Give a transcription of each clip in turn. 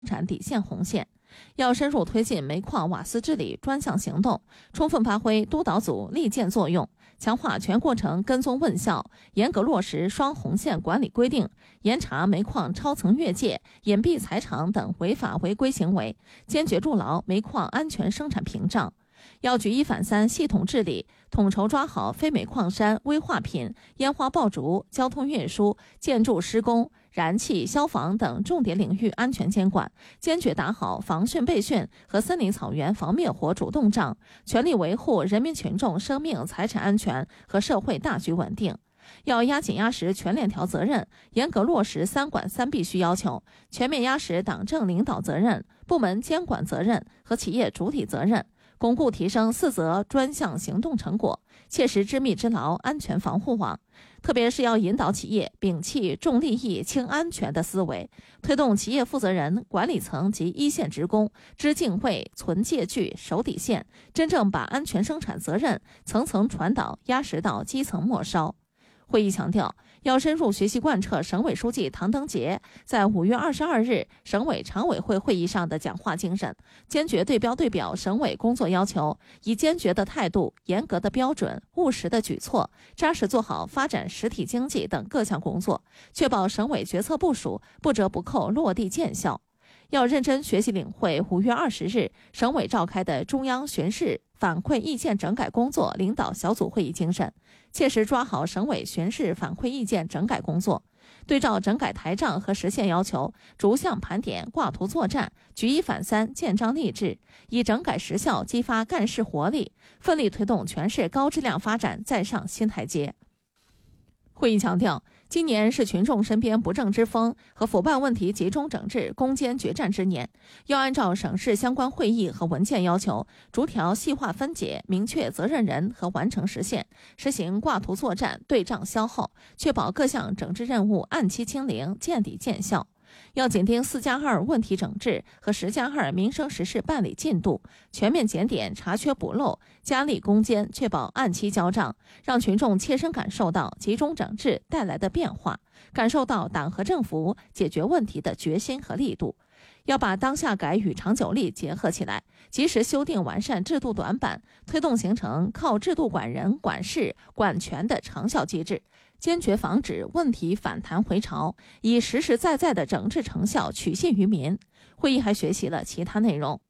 产底线红线。要深入推进煤矿瓦斯治理专项行动，充分发挥督导组利剑作用，强化全过程跟踪问效，严格落实双红线管理规定，严查煤矿超层越界、隐蔽财产等违法违规行为，坚决筑牢煤矿安全生产屏障。要举一反三，系统治理，统筹抓好非煤矿山、危化品、烟花爆竹、交通运输、建筑施工、燃气、消防等重点领域安全监管，坚决打好防汛备汛和森林草原防灭火主动仗，全力维护人民群众生命财产安全和社会大局稳定。要压紧压实全链条责任，严格落实3管3必须要求，全面压实党政领导责任、部门监管责任和企业主体责任，巩固提升4责专项行动成果，切实织密织牢安全防护网。特别是要引导企业摒弃重利益轻安全的思维，推动企业负责人、管理层及一线职工知敬畏、存戒惧、守底线，真正把安全生产责任层层传导压实到基层末梢。会议强调，要深入学习贯彻省委书记唐登杰在5月22日省委常委会会议上的讲话精神，坚决对标对表省委工作要求，以坚决的态度、严格的标准、务实的举措，扎实做好发展实体经济等各项工作，确保省委决策部署不折不扣落地见效。要认真学习领会5月20日省委召开的中央巡视反馈意见整改工作领导小组会议精神，切实抓好省委巡视反馈意见整改工作，对照整改台账和实现要求，逐项盘点、挂图作战，举一反三，建章立制，以整改实效激发干事活力，奋力推动全市高质量发展再上新台阶。会议强调，今年是群众身边不正之风和腐败问题集中整治攻坚决战之年，要按照省市相关会议和文件要求，逐条细化分解，明确责任人和完成实现，实行挂图作战、对账消耗，确保各项整治任务按期清零、见底见效。要紧盯4+2问题整治和10+2民生实事办理进度，全面检点查缺补漏，加力攻坚，确保按期交账，让群众切身感受到集中整治带来的变化，感受到党和政府解决问题的决心和力度。要把当下改与长久力结合起来，及时修订完善制度短板，推动形成靠制度管人、管事、管权的长效机制，坚决防止问题反弹回潮，以实实在在的整治成效取信于民。会议还学习了其他内容。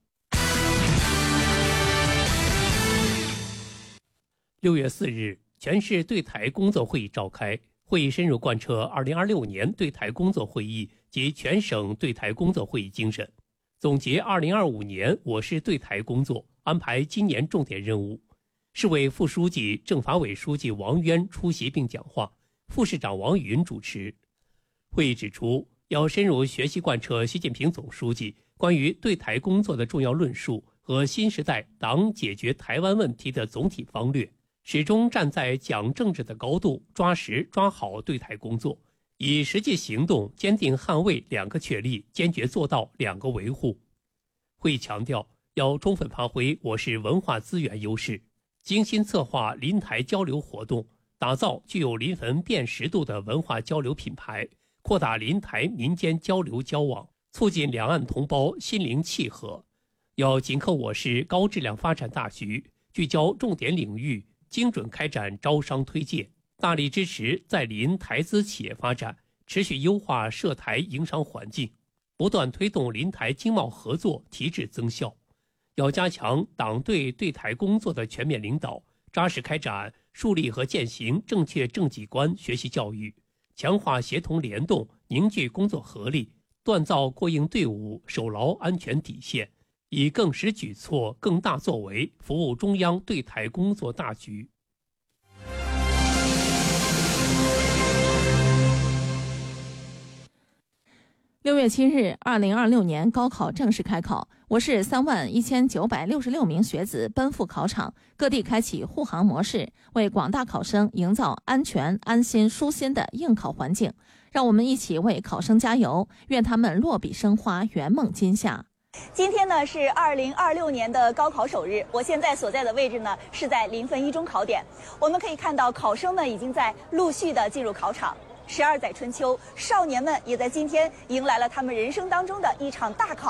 6月4日，全市对台工作会议召开，会议深入贯彻2026年对台工作会议及全省对台工作会议精神，总结2025年我市对台工作，安排今年重点任务。市委副书记、政法委书记王渊出席并讲话，副市长王云主持。会议指出，要深入学习贯彻习近平总书记关于对台工作的重要论述和新时代党解决台湾问题的总体方略，始终站在讲政治的高度，抓实抓好对台工作，以实际行动坚定捍卫2个确立，坚决做到2个维护。会议强调，要充分发挥我市文化资源优势，精心策划邻台交流活动，打造具有临汾辨识度的文化交流品牌，扩大邻台民间交流交往，促进两岸同胞心灵契合。要紧扣我市高质量发展大局，聚焦重点领域，精准开展招商推介，大力支持在邻台资企业发展，持续优化涉台营商环境，不断推动邻台经贸合作提质增效。要加强党对对台工作的全面领导，扎实开展树立和践行正确政绩观学习教育，强化协同联动，凝聚工作合力，锻造过硬队伍，守牢安全底线，以更实举措、更大作为服务中央对台工作大局。 6月7日，2026年高考正式开考，我市31966名学子奔赴考场，各地开启护航模式，为广大考生营造安全、安心、舒心的应考环境。让我们一起为考生加油，愿他们落笔生花，圆梦今夏。 今天呢是2026年的高考首日，我现在所在的位置呢是在临汾一中考点。我们可以看到，考生们已经在陆续的进入考场。 12载春秋，少年们也在今天迎来了他们人生当中的一场大考。